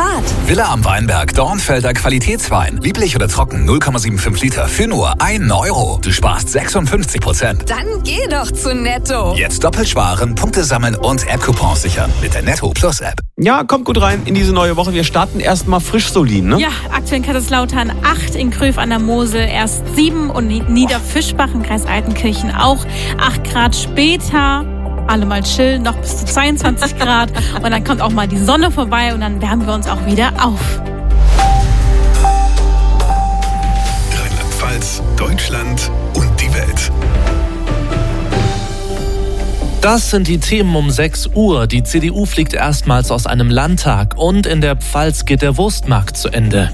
spart. Villa am Weinberg, Dornfelder Qualitätswein. Lieblich oder trocken, 0,75 Liter für nur 1 Euro. Du sparst 56%. Dann geh doch zu Netto. Jetzt doppelt sparen, Punkte sammeln und App-Coupons sichern mit der Netto Plus App. Ja, kommt gut rein in diese neue Woche. Wir starten erstmal frisch soliden, ne? Ja, aktuell in Kaiserslautern 8, in Gröf an der Mosel erst 7 und Niederfischbach im Kreis Altenkirchen auch 8 Grad später. Alle mal chillen, noch bis zu 22 Grad. Und dann kommt auch mal die Sonne vorbei und dann wärmen wir uns auch wieder auf. Rheinland-Pfalz, Deutschland und die Welt. Das sind die Themen um 6 Uhr. Die CDU fliegt erstmals aus einem Landtag und in der Pfalz geht der Wurstmarkt zu Ende.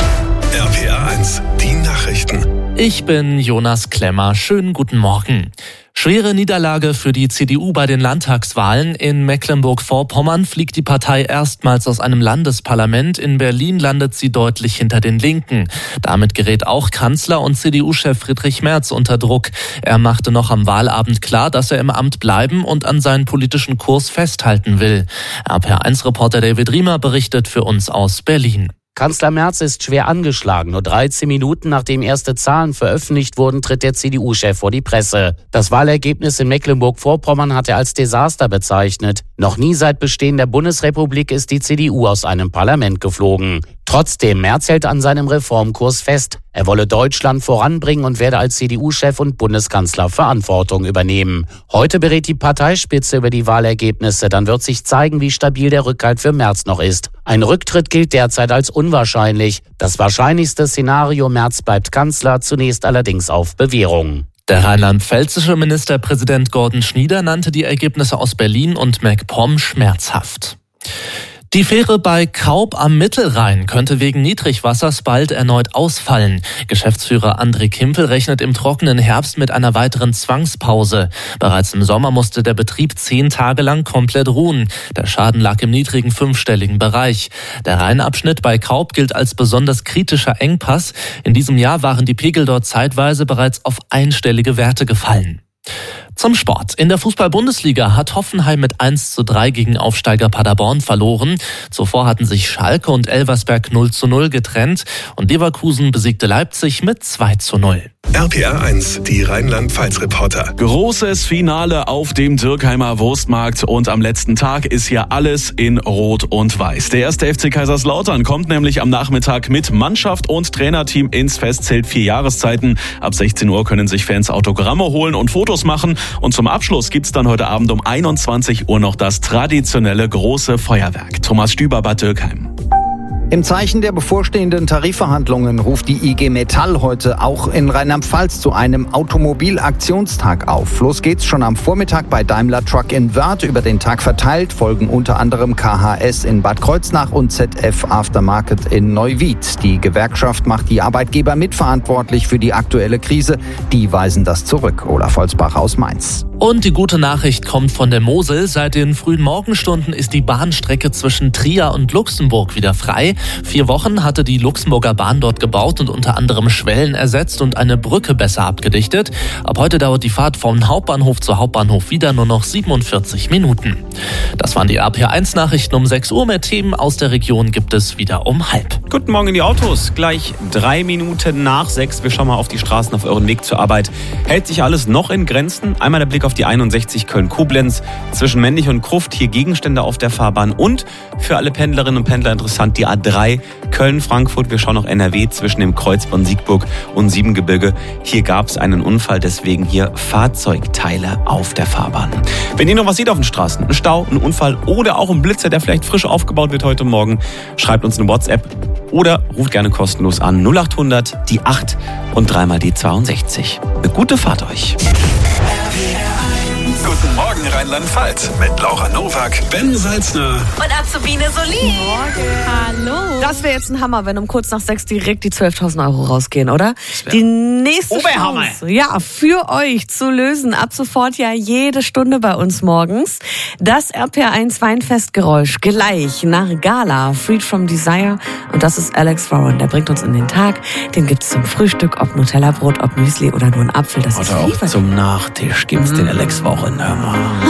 RPA 1, die Nachrichten. Ich bin Jonas Klemmer. Schönen guten Morgen. Schwere Niederlage für die CDU bei den Landtagswahlen. In Mecklenburg-Vorpommern fliegt die Partei erstmals aus einem Landesparlament. In Berlin landet sie deutlich hinter den Linken. Damit gerät auch Kanzler und CDU-Chef Friedrich Merz unter Druck. Er machte noch am Wahlabend klar, dass er im Amt bleiben und an seinen politischen Kurs festhalten will. RPA1-Reporter David Riemer berichtet für uns aus Berlin. Kanzler Merz ist schwer angeschlagen. Nur 13 Minuten nachdem erste Zahlen veröffentlicht wurden, tritt der CDU-Chef vor die Presse. Das Wahlergebnis in Mecklenburg-Vorpommern hat er als Desaster bezeichnet. Noch nie seit Bestehen der Bundesrepublik ist die CDU aus einem Parlament geflogen. Trotzdem, Merz hält an seinem Reformkurs fest. Er wolle Deutschland voranbringen und werde als CDU-Chef und Bundeskanzler Verantwortung übernehmen. Heute berät die Parteispitze über die Wahlergebnisse. Dann wird sich zeigen, wie stabil der Rückhalt für Merz noch ist. Ein Rücktritt gilt derzeit als unwahrscheinlich. Das wahrscheinlichste Szenario: Merz bleibt Kanzler, zunächst allerdings auf Bewährung. Der rheinland-pfälzische Ministerpräsident Gordon Schnieder nannte die Ergebnisse aus Berlin und MacPom schmerzhaft. Die Fähre bei Kaub am Mittelrhein könnte wegen Niedrigwassers bald erneut ausfallen. Geschäftsführer André Kimpel rechnet im trockenen Herbst mit einer weiteren Zwangspause. Bereits im Sommer musste der Betrieb 10 Tage lang komplett ruhen. Der Schaden lag im niedrigen 5-stelligen Bereich. Der Rheinabschnitt bei Kaub gilt als besonders kritischer Engpass. In diesem Jahr waren die Pegel dort zeitweise bereits auf einstellige Werte gefallen. Zum Sport. In der Fußball-Bundesliga hat Hoffenheim mit 1:3 gegen Aufsteiger Paderborn verloren. Zuvor hatten sich Schalke und Elversberg 0:0 getrennt und Leverkusen besiegte Leipzig mit 2:0. RPA 1, die Rheinland-Pfalz-Reporter. Großes Finale auf dem Dürkheimer Wurstmarkt und am letzten Tag ist hier alles in Rot und Weiß. Der erste FC Kaiserslautern kommt nämlich am Nachmittag mit Mannschaft und Trainerteam ins Festzelt 4 Jahreszeiten. Ab 16 Uhr können sich Fans Autogramme holen und Fotos machen. Und zum Abschluss gibt's dann heute Abend um 21 Uhr noch das traditionelle große Feuerwerk. Thomas Stüber, Bad Dürkheim. Im Zeichen der bevorstehenden Tarifverhandlungen ruft die IG Metall heute auch in Rheinland-Pfalz zu einem Automobilaktionstag auf. Los geht's schon am Vormittag bei Daimler Truck in Wörth. Über den Tag verteilt folgen unter anderem KHS in Bad Kreuznach und ZF Aftermarket in Neuwied. Die Gewerkschaft macht die Arbeitgeber mitverantwortlich für die aktuelle Krise. Die weisen das zurück. Olaf Holzbach aus Mainz. Und die gute Nachricht kommt von der Mosel. Seit den frühen Morgenstunden ist die Bahnstrecke zwischen Trier und Luxemburg wieder frei. 4 Wochen hatte die Luxemburger Bahn dort gebaut und unter anderem Schwellen ersetzt und eine Brücke besser abgedichtet. Ab heute dauert die Fahrt vom Hauptbahnhof zu Hauptbahnhof wieder nur noch 47 Minuten. Das waren die RPA1-Nachrichten um 6 Uhr. Mehr Themen aus der Region gibt es wieder um 5:30. Guten Morgen in die Autos. Gleich 3 Minuten nach 6. Wir schauen mal auf die Straßen auf euren Weg zur Arbeit. Hält sich alles noch in Grenzen? Einmal der Blick auf die 61 Köln-Koblenz. Zwischen Männlich und Gruft hier Gegenstände auf der Fahrbahn. Und für alle Pendlerinnen und Pendler interessant die A3 Köln-Frankfurt. Wir schauen noch NRW zwischen dem Kreuz von Siegburg und Siebengebirge. Hier gab es einen Unfall, deswegen hier Fahrzeugteile auf der Fahrbahn. Wenn ihr noch was seht auf den Straßen, einen Stau, einen Unfall oder auch einen Blitzer, der vielleicht frisch aufgebaut wird heute Morgen, schreibt uns eine WhatsApp oder ruft gerne kostenlos an 0800 die 8 und 3 die 62. Eine gute Fahrt euch. Guten Morgen Rheinland-Pfalz mit Laura Nowak, Ben Salzner Und Azubine Solin. Hallo. Das wäre jetzt ein Hammer, wenn um kurz nach 6 direkt die 12.000 Euro rausgehen, oder? Die nächste Chance, ja, für euch zu lösen, ab sofort ja jede Stunde bei uns morgens. Das RPA1 Weinfestgeräusch gleich nach Gala, Freed from Desire. Und das ist Alex Warren, der bringt uns in den Tag. Den gibt's zum Frühstück, ob Nutella-Brot, ob Müsli oder nur ein Apfel. Das Oder ist auch zum Nachtisch gibt's den Alex Warren. Hör mal.